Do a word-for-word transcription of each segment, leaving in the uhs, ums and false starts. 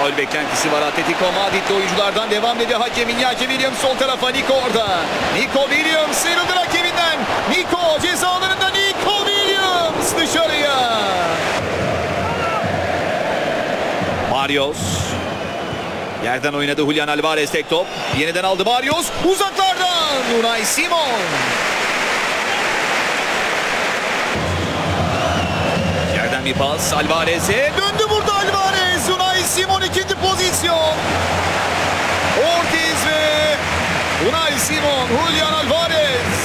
Faul beklentisi var Atletico Madrid'li oyunculardan. Devam ediyor hakem Iñaki Williams sol tarafa. Nico orada. Nico Williams sıyrıldı rakibinden. Nico ceza alanında. Nico Williams dışarıya. Barrios. Yerden oynadı Julian Alvarez, tek top. Yeniden aldı Barrios. Uzaklardan Unai Simon. Yerden bir pas Alvarez'e. Döndü burada Alvarez. Unai Simon ikinci pozisyon. Ortiz ve Unai Simon. Julian Alvarez.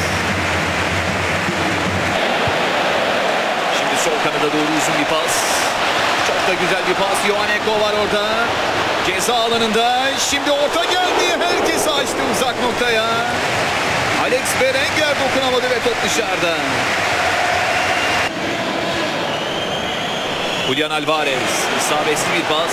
Şimdi sol kanada doğru uzun bir pas. Çok da güzel bir pas. Johan Eko var orada. Ceza alanında. Şimdi orta geldi. Herkes açtı uzak noktaya. Alex Berenguer dokunamadı ve top dışarıda. Julian Alvarez. İsabetli bir pas.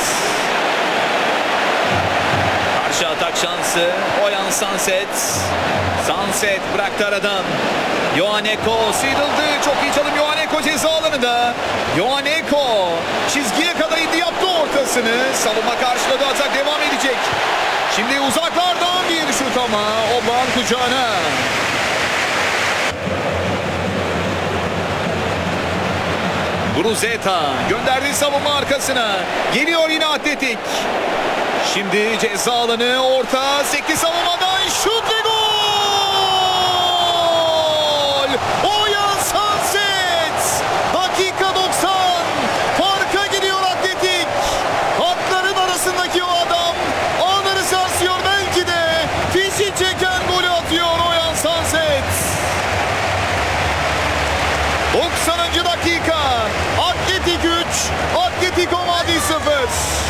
Karşı atak şansı. Oyan Sanset. Sanset bıraktı aradan. Johan Eko sıyrıldı. Çok iyi çalım Johan Eko ceza alanında. Johan Eko çizgiye kadar indi, yaptı ortasını. Savunma karşıladı, atak devam edecek. Şimdi uzaklardan bir şut ama Oban kucağına. Bruzeta gönderdi savunma arkasına. Geliyor yine Atletik. Şimdi ceza alanı, orta sekti savunmadan şut ve gol! Oyan Sanset! Dakika doksan. Farka gidiyor Atletik. Hatların arasındaki o adam ağları sarsıyor, belki de fişi çeken golü atıyor Oyan Sanset. doksanıncı dakika. Atletik üç, Atletico Madrid sıfır.